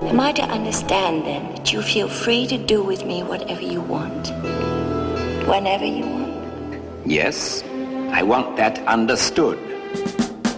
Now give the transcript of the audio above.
Am I to understand, then, that you feel free to do with me whatever you want? Whenever you want? Yes, I want that understood.